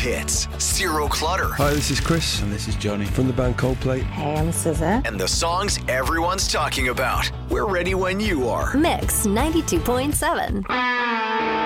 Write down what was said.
hits, zero clutter. Hi, this is Chris. And this is Johnny. From the band Coldplay. Hey, I'm SZA. And the songs everyone's talking about. We're ready when you are. Mix 92.7.